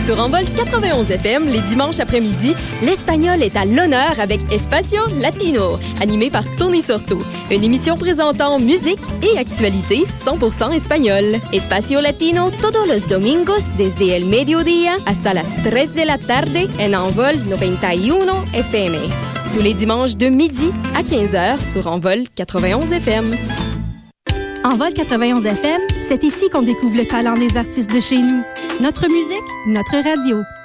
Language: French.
Sur Envol 91 FM, les dimanches après-midi, l'espagnol est à l'honneur avec Espacio Latino, animé par Tony Sorto. Une émission présentant musique et actualité 100% espagnole. Espacio Latino todos los domingos desde el mediodía hasta las 3 de la tarde en Envol 91 FM. Tous les dimanches de midi à 15h sur Envol 91 FM. Envol 91 FM, c'est ici qu'on découvre le talent des artistes de chez nous. Notre musique, notre radio.